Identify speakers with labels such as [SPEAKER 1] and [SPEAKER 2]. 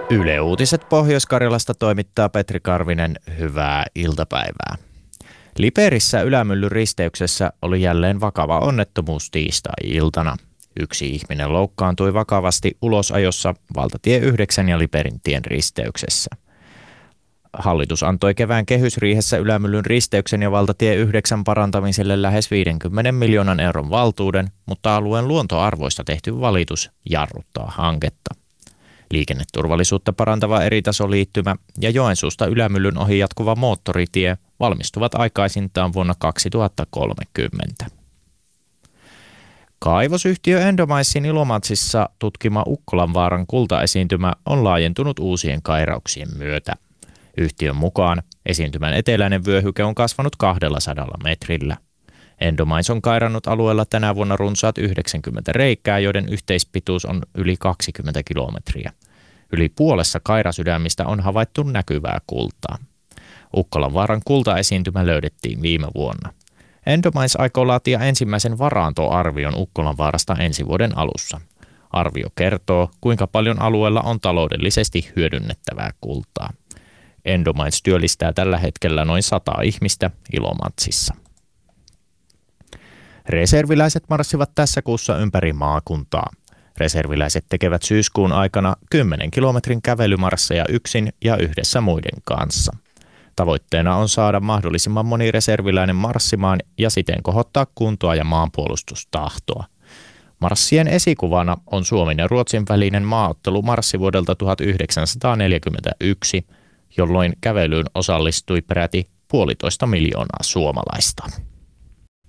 [SPEAKER 1] Yle Uutiset Pohjois-Karjalasta toimittaa Petri Karvinen. Hyvää iltapäivää. Liperissä Ylämyllyn risteyksessä oli jälleen vakava onnettomuus tiistai-iltana. Yksi ihminen loukkaantui vakavasti ulosajossa valtatie 9 ja Liperin tien risteyksessä. Hallitus antoi kevään kehysriihessä Ylämyllyn risteyksen ja valtatie 9 parantamiselle lähes 50 miljoonan euron valtuuden, mutta alueen luontoarvoista tehty valitus jarruttaa hanketta. Liikenneturvallisuutta parantava eritasoliittymä ja Joensuusta Ylämyllyn ohi jatkuva moottoritie valmistuvat aikaisintaan vuonna 2030. Kaivosyhtiö Endomicein Ilomantsissa tutkima Ukkolanvaaran kultaesiintymä on laajentunut uusien kairauksien myötä. Yhtiön mukaan esiintymän eteläinen vyöhyke on kasvanut 200 metrillä. Endomice on kairannut alueella tänä vuonna runsaat 90 reikää, joiden yhteispituus on yli 20 kilometriä. Yli puolessa kairasydämistä on havaittu näkyvää kultaa. Ukkolanvaaran kultaesiintymä löydettiin viime vuonna. Endomice aikoo laatia ensimmäisen varaantoarvion Ukkolanvaarasta ensi vuoden alussa. Arvio kertoo, kuinka paljon alueella on taloudellisesti hyödynnettävää kultaa. Endomice työllistää tällä hetkellä noin 100 ihmistä Ilomantsissa. Reserviläiset marssivat tässä kuussa ympäri maakuntaa. Reserviläiset tekevät syyskuun aikana 10 kilometrin kävelymarsseja yksin ja yhdessä muiden kanssa. Tavoitteena on saada mahdollisimman moni reserviläinen marssimaan ja siten kohottaa kuntoa ja maanpuolustustahtoa. Marssien esikuvana on Suomen ja Ruotsin välinen maaottelumarssi vuodelta 1941, jolloin kävelyyn osallistui peräti 1,5 miljoonaa suomalaista.